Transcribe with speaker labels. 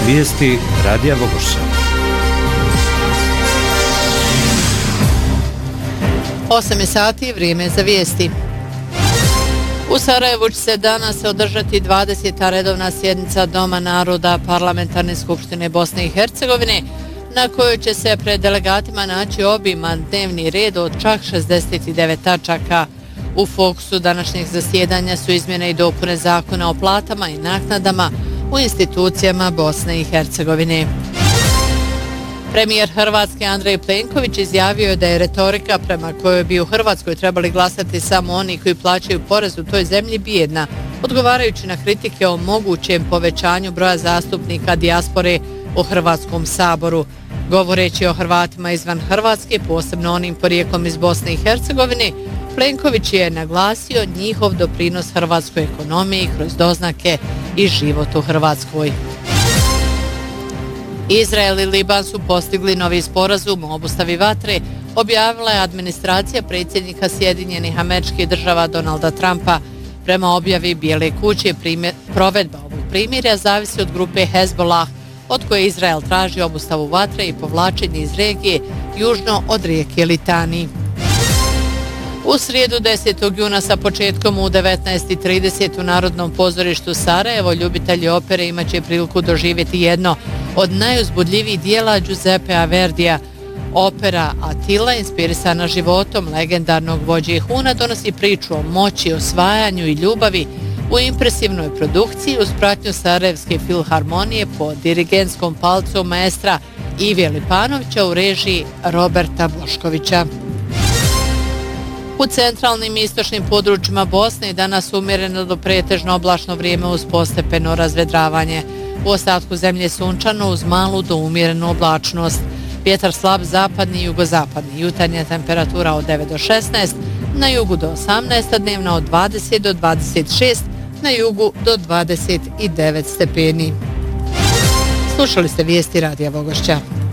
Speaker 1: Vijesti Radija Vogošća.
Speaker 2: 8 sati, vrijeme za vijesti. U Sarajevu će se danas održati 20. redovna sjednica Doma naroda Parlamentarne skupštine Bosne i Hercegovine, na kojoj će se pred delegatima naći obiman dnevni red od čak 69 tačaka. U fokusu današnjeg zasjedanja su izmjene i dopune zakona o platama i naknadama u institucijama Bosne i Hercegovine. Premijer Hrvatske Andrej Plenković izjavio je da je retorika prema kojoj bi u Hrvatskoj trebali glasati samo oni koji plaćaju porez u toj zemlji bijedna, odgovarajući na kritike o mogućem povećanju broja zastupnika dijaspore u Hrvatskom saboru. Govoreći o Hrvatima izvan Hrvatske, posebno onim porijeklom iz Bosne i Hercegovine, Plenković je naglasio njihov doprinos hrvatskoj ekonomiji kroz doznake i život u Hrvatskoj. Izrael i Liban su postigli novi sporazum o obustavi vatre, objavila je administracija predsjednika Sjedinjenih Američkih Država Donalda Trumpa. Prema objavi Bijele kuće, provedba ovog primirja zavisi od grupe Hezbollah, od koje Izrael traži obustavu vatre i povlačenje iz regije južno od rijeke Litani. U srijedu 10. juna sa početkom u 19:30 u Narodnom pozorištu Sarajevo ljubitelji opere imaće priliku doživjeti jedno od najuzbudljivijih dijela Giuseppea Verdija. Opera Atila, inspirisana životom legendarnog vođe Huna, donosi priču o moći, osvajanju i ljubavi u impresivnoj produkciji uz pratnju Sarajevske filharmonije pod dirigentskom palcom maestra Ive Lipanovića u režiji Roberta Boškovića. U centralnim i istočnim područjima Bosne danas umjereno do pretežno oblačno vrijeme uz postepeno razvedravanje. U ostatku zemlje sunčano uz malu do umjerenu oblačnost. Vjetar slab zapadni i jugozapadni. Jutarnja temperatura od 9 do 16, na jugu do 18, a dnevna od 20 do 26, na jugu do 29 stepeni. Slušali ste vijesti Radija Vogošća.